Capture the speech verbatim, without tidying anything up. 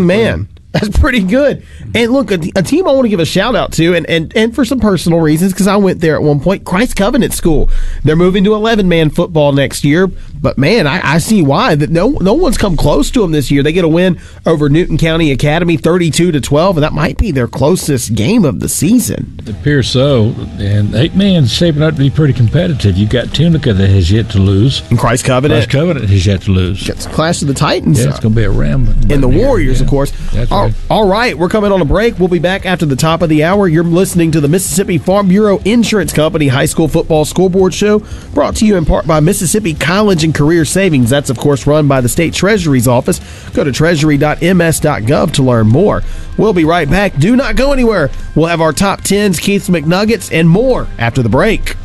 young man. That's pretty good. And look, a, a team I want to give a shout out to, and, and, and for some personal reasons, because I went there at one point, Christ Covenant School. They're moving to eleven-man football next year, but man, I, I see why. That no no one's come close to them this year. They get a win over Newton County Academy, thirty-two to twelve, and that might be their closest game of the season. It appears so, and eight man's shaping up to be pretty competitive. You've got Tunica that has yet to lose. And Christ Covenant. Christ Covenant has yet to lose. It's Clash of the Titans. Yeah, it's going to be a ram. And the Warriors, yeah. of course. That's all, right. all right, we're coming on a break. We'll be back after the top of the hour. You're listening to the Mississippi Farm Bureau Insurance Company High School Football Scoreboard Show, brought to you in part by Mississippi College and Career Savings. That's, of course, run by the State Treasury's office. Go to treasury dot m s dot gov to learn more. We'll be right back. Do not go anywhere. We'll have our top tens, Keith's McNuggets, and more after the break.